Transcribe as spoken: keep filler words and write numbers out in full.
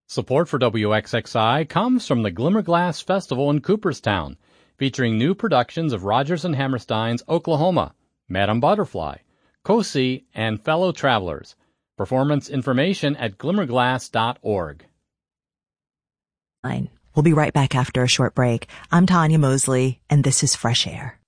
Support for W X X I comes from the Glimmerglass Festival in Cooperstown, featuring new productions of Rodgers and Hammerstein's Oklahoma, Madame Butterfly, Cosi, and Fellow Travelers. Performance information at glimmerglass dot org. We'll be right back after a short break. I'm Tanya Mosley, and this is Fresh Air.